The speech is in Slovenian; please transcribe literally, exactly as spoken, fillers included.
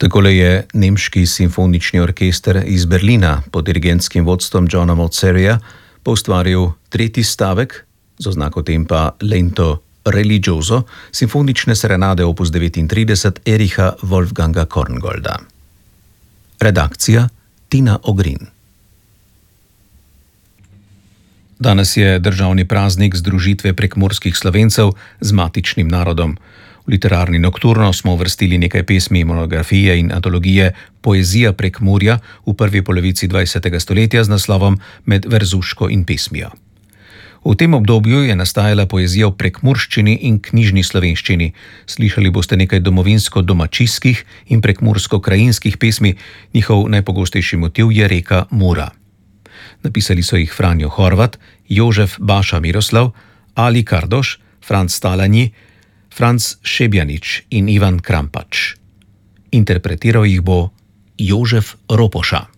Takole je nemški simfonični orkester iz Berlina pod dirigentskim vodstvom Johna Mozarija poustvaril tretji stavek z oznako tempa lento religioso simfonične serenade opus devetintrideset Ericha Wolfganga Korngolda. Redakcija Tina Ogrin. Danes je državni praznik združitve prekmurskih Slovencev z matičnim narodom. V literarni nokturno smo uvrstili nekaj pesmi, monografije in antologije Poezija Prekmurja v prvi polovici dvajsetega stoletja z naslovom Med verzuško in pesmijo. V tem obdobju je nastajala poezija v prekmurščini in knjižni slovenščini. Slišali boste nekaj domovinsko-domačijskih in prekmursko-krajinskih pesmi, njihov najpogostejši motiv je reka Mura. Napisali so jih Franjo Horvat, Jožef Baša Miroslav, Ali Kardoš, Franc Stalanji, Franc Šebjanič in Ivan Krampač. Interpretiral jih bo Jožef Ropoša.